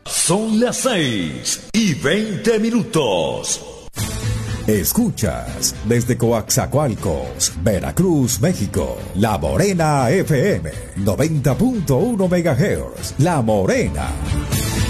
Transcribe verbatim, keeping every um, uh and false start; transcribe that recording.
Son las seis y veinte minutos. Escuchas desde Coaxacualcos, Veracruz, México, La Morena F M, noventa punto uno megahertz. La Morena.